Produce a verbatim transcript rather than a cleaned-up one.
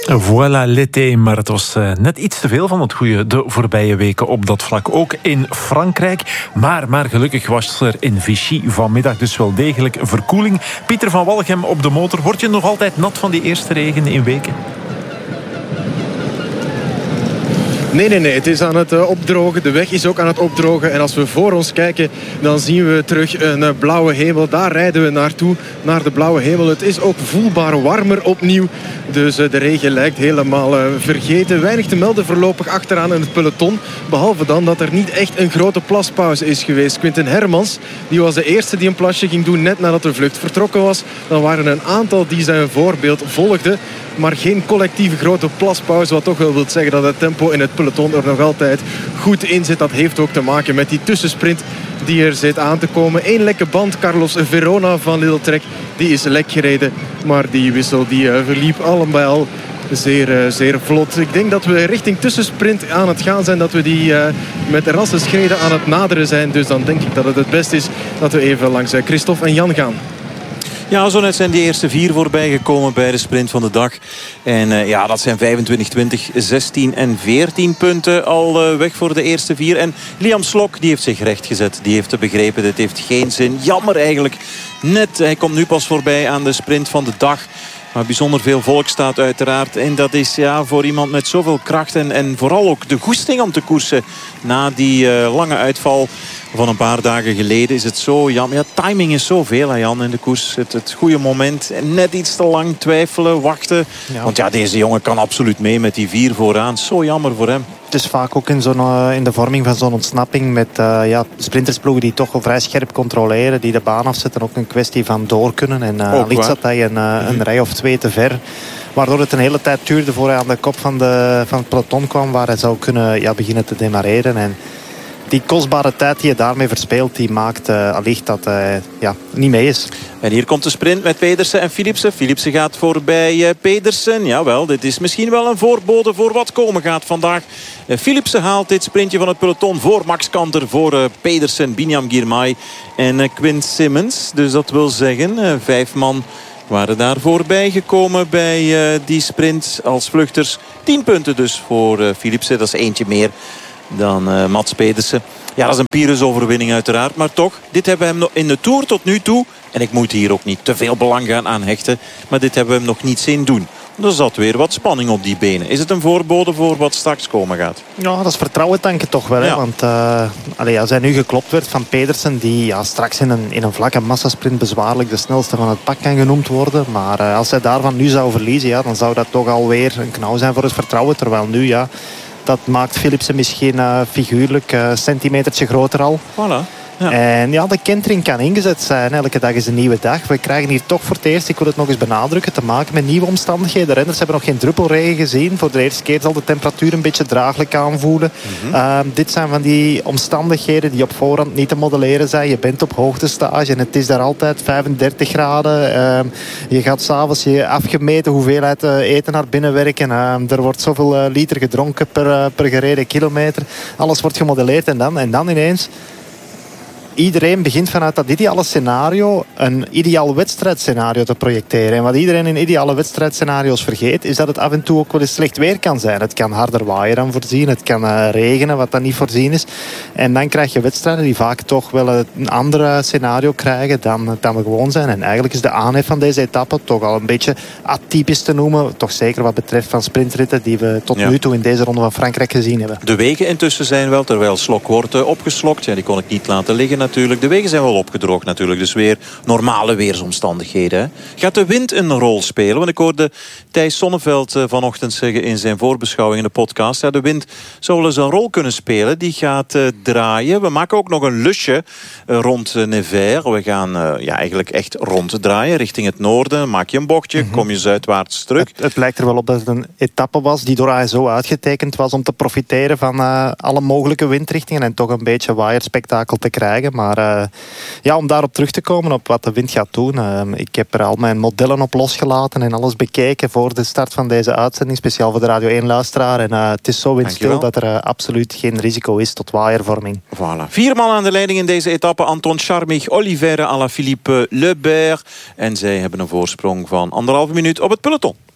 Voilà l'été, maar het was uh, net iets te veel van het goede de voorbije weken op dat vlak. Ook in Frankrijk. Maar, maar gelukkig was er in Vichy vanmiddag dus wel degelijk verkoeling. Pieter van Walgem op de motor. Word je nog altijd nat van die eerste regen in weken? Nee, nee, nee. Het is aan het uh, opdrogen. De weg is ook aan het opdrogen. En als we voor ons kijken, dan zien we terug een uh, blauwe hemel. Daar rijden we naartoe, naar de blauwe hemel. Het is ook voelbaar warmer opnieuw. Dus uh, de regen lijkt helemaal uh, vergeten. Weinig te melden voorlopig achteraan in het peloton. Behalve dan dat er niet echt een grote plaspauze is geweest. Quinten Hermans, die was de eerste die een plasje ging doen net nadat de vlucht vertrokken was. Dan waren er een aantal die zijn voorbeeld volgden. Maar geen collectieve grote plaspauze. Wat toch wel wil zeggen dat het tempo in het peloton er nog altijd goed in zit. Dat heeft ook te maken met die tussensprint die er zit aan te komen. Eén lekke band, Carlos Verona van Lidl Trek. Die is lek gereden. Maar die wissel die uh, verliep allemaal zeer, uh, zeer vlot. Ik denk dat we richting tussensprint aan het gaan zijn. Dat we die uh, met rassenschreden aan het naderen zijn. Dus dan denk ik dat het het best is dat we even langs uh, Christophe en Jan gaan. Ja, zo net zijn die eerste vier voorbij gekomen bij de sprint van de dag. En uh, ja, dat zijn vijfentwintig, twintig, zestien en veertien punten al uh, weg voor de eerste vier. En Liam Slok, die heeft zich rechtgezet. Die heeft begrepen, dit heeft geen zin. Jammer eigenlijk. Net, hij komt nu pas voorbij aan de sprint van de dag. Maar bijzonder veel volk staat uiteraard. En dat is ja, voor iemand met zoveel kracht. En, en vooral ook de goesting om te koersen. Na die uh, lange uitval van een paar dagen geleden is het zo jammer. Ja, timing is zoveel, hè, Jan, in de koers. Het, het goede moment. En net iets te lang twijfelen, wachten. Ja. Want ja, deze jongen kan absoluut mee met die vier vooraan. Zo jammer voor hem. Het is vaak ook in, zo'n, uh, in de vorming van zo'n ontsnapping met uh, ja, sprintersploegen die toch vrij scherp controleren, die de baan afzetten. Ook een kwestie van door kunnen. En uh, allicht zat hij een, uh, een rij of twee te ver. Waardoor het een hele tijd duurde voor hij aan de kop van, de, van het peloton kwam, waar hij zou kunnen ja, beginnen te demareren. En die kostbare tijd die je daarmee verspeelt, die maakt uh, allicht dat hij ja, niet mee is. En hier komt de sprint met Pedersen en Philipsen. Philipsen gaat voorbij uh, Pedersen. Jawel, dit is misschien wel een voorbode voor wat komen gaat vandaag. Uh, Philipsen haalt dit sprintje van het peloton voor Max Kanter, voor uh, Pedersen, Binyam Girmay en uh, Quinn Simmons. Dus dat wil zeggen, uh, vijf man waren daar voorbij gekomen bij uh, die sprint als vluchters. Tien punten dus voor uh, Philipsen. Dat is eentje meer dan uh, Mats Pedersen. Ja, dat is een Pyrrhus-overwinning uiteraard. Maar toch, dit hebben we hem in de Tour tot nu toe. En ik moet hier ook niet te veel belang gaan aan hechten. Maar dit hebben we hem nog niet zien doen. Er zat weer wat spanning op die benen. Is het een voorbode voor wat straks komen gaat? Ja, dat is vertrouwen denk ik toch wel. Hè? Ja. Want uh, allee, als hij nu geklopt werd van Pedersen, die ja, straks in een, in een vlakke massasprint bezwaarlijk de snelste van het pak kan genoemd worden. Maar uh, als hij daarvan nu zou verliezen, ja, dan zou dat toch alweer een knauw zijn voor het vertrouwen. Terwijl nu, ja, dat maakt Philipsen misschien uh, figuurlijk een uh, centimetertje groter al. Voilà. Ja. En ja, de kentering kan ingezet zijn. Elke dag is een nieuwe dag. We krijgen hier toch voor het eerst, ik wil het nog eens benadrukken, te maken met nieuwe omstandigheden. De renners hebben nog geen druppelregen gezien. Voor de eerste keer zal de temperatuur een beetje draaglijk aanvoelen. Mm-hmm. Uh, dit zijn van die omstandigheden die op voorhand niet te modelleren zijn. Je bent op hoogtestage en het is daar altijd vijfendertig graden. Uh, je gaat s'avonds je afgemeten hoeveelheid uh, eten naar binnen werken. Uh, er wordt zoveel uh, liter gedronken per, uh, per gereden kilometer. Alles wordt gemodelleerd en dan, en dan ineens iedereen begint vanuit dat ideale scenario een ideaal wedstrijdscenario te projecteren. En wat iedereen in ideale wedstrijdscenario's vergeet, is dat het af en toe ook wel eens slecht weer kan zijn. Het kan harder waaien dan voorzien, het kan uh, regenen wat dan niet voorzien is. En dan krijg je wedstrijden die vaak toch wel een ander scenario krijgen dan, dan we gewoon zijn. En eigenlijk is de aanhef van deze etappe toch al een beetje atypisch te noemen. Toch zeker wat betreft van sprintritten die we tot ja. nu toe in deze ronde van Frankrijk gezien hebben. De wegen intussen zijn wel, terwijl Slok wordt uh, opgeslokt. Ja, die kon ik niet laten liggen natuurlijk. De wegen zijn wel opgedroogd natuurlijk. Dus weer normale weersomstandigheden. Hè. Gaat de wind een rol spelen? Want ik hoorde Thijs Sonneveld uh, vanochtend zeggen in zijn voorbeschouwing in de podcast. Ja, de wind zou wel eens een rol kunnen spelen. Die gaat uh, draaien. We maken ook nog een lusje uh, rond uh, Nevers. We gaan uh, ja, eigenlijk echt ronddraaien richting het noorden. Maak je een bochtje, mm-hmm. kom je zuidwaarts terug. Het, het lijkt er wel op dat het een etappe was die door A S O uitgetekend was om te profiteren van uh, alle mogelijke windrichtingen en toch een beetje waaierspektakel te krijgen. Maar uh, ja, om daarop terug te komen op wat de wind gaat doen. Uh, ik heb er al mijn modellen op losgelaten en alles bekeken voor de start van deze uitzending. Speciaal voor de Radio één luisteraar. En uh, het is zo windstil dat er uh, absoluut geen risico is tot waaiervorming. Voilà. Vier man aan de leiding in deze etappe. Anton Charmig, Oliveira, Alaphilippe, Lebert. En zij hebben een voorsprong van anderhalve minuut op het peloton.